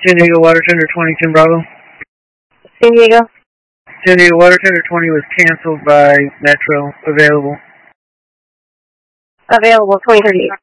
San Diego Water Tender 20, Tim Bravo. San Diego. San Diego Water Tender 20 was canceled by Metro. Available. Available 2038.